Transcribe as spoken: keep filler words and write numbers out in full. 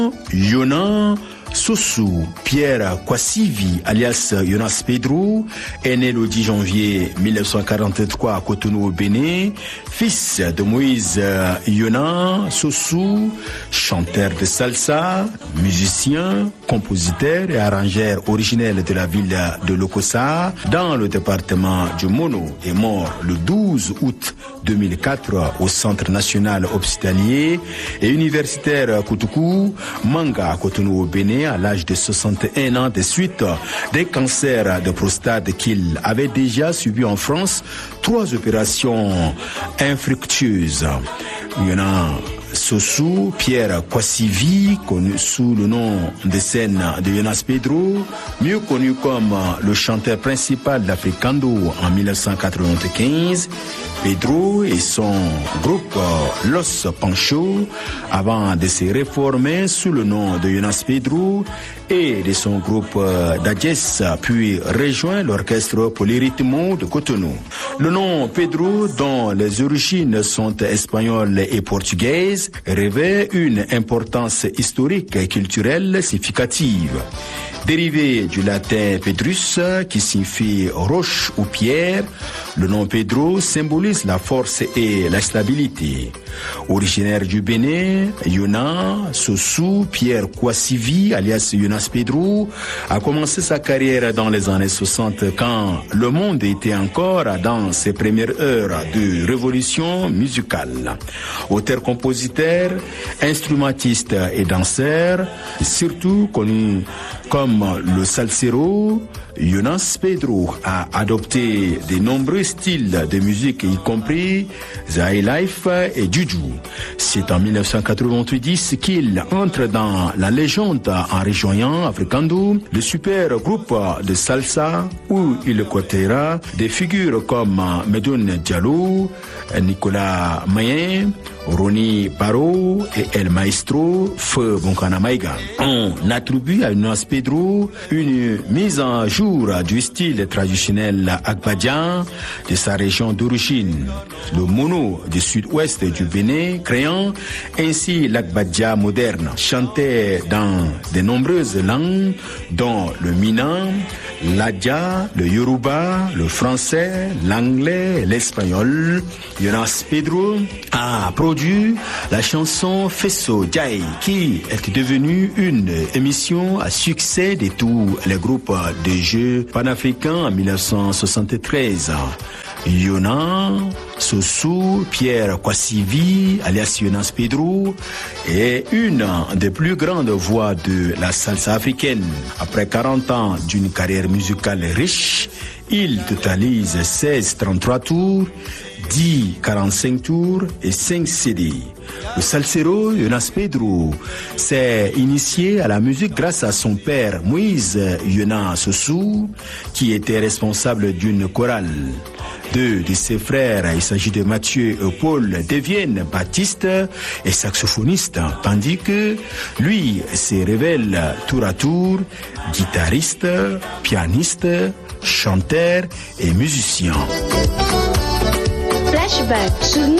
Yona Sossou Pierre Kwasivi, alias Jonas Pedro, est né le dix janvier mille neuf cent quarante-trois à Cotonou au Bénin, fils de Moïse Yona Sossou, chanteur de salsa, musicien, compositeur et arrangeur originaire de la ville de Lokossa, dans le département du Mono, est mort le douze août deux mille quatre au Centre national hospitalier et universitaire Koutoukou, Manga à Cotonou au Bénin, à l'âge de soixante et un ans des suites des cancers de prostate qu'il avait déjà subi en France, trois opérations infructueuses. Il y en a Sossou Pierre Kwasivi, connu sous le nom de scène de Jonas Pedro, mieux connu comme le chanteur principal d'Africando en mille neuf cent quatre-vingt-quinze. Pedro et son groupe Los Panchos, avant de se réformer sous le nom de Jonas Pedro et de son groupe d'Adjes, puis rejoint l'orchestre Polyrythmo de Cotonou. Le nom Pedro, dont les origines sont espagnoles et portugaises, revêt une importance historique et culturelle significative. Dérivé du latin Pedrus, qui signifie roche ou pierre, le nom Pedro symbolise la force et la stabilité. Originaire du Bénin, Yona Sossou Pierre Kwasivi, alias Jonas Pedro, a commencé sa carrière dans les années soixante quand le monde était encore dans ses premières heures de révolution musicale. Auteur-compositeur, instrumentiste et danseur, surtout connu comme le salsero, Jonas Pedro a adopté de nombreux styles de musique, y compris Zai Life et Juju. C'est en mille neuf cent quatre-vingt-dix qu'il entre dans la légende en rejoignant Africando, le super groupe de salsa où il côtoiera des figures comme Medoune Diallo, Nicolas Mayen, Ronnie Barreau et El Maestro Feu Bonkana Maïga. On attribue à Jonas Pedro une mise en jour du style traditionnel agbadjan de sa région d'origine, le mono du sud-ouest du Bénin, créant ainsi l'agbadja moderne, chanté dans de nombreuses langues, dont le mina, l'adja, le yoruba, le français, l'anglais et l'espagnol. Jonas Pedro a produit la chanson Fesso Jai, qui est devenue une émission à succès de tous les groupes de jeux panafricains en mille neuf cent soixante-treize. Yona Sossou Pierre Kwasivi, alias Jonas Pedro, est une des plus grandes voix de la salsa africaine. Après quarante ans d'une carrière musicale riche, il totalise seize trente-trois tours, dix quarante-cinq tours et cinq C D. Le salsero Jonas Pedro s'est initié à la musique grâce à son père Moïse Yona Sossou, qui était responsable d'une chorale. Deux de ses frères, il s'agit de Mathieu et Paul, deviennent baptistes et saxophonistes, tandis que lui se révèle tour à tour guitariste, pianiste, chanteur et musicien. Flashback, souvenir